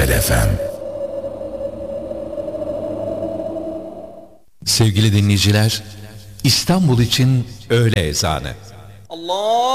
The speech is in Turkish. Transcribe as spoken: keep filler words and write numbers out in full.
Güzel F M. Sevgili dinleyiciler, İstanbul için öğle ezanı. Allah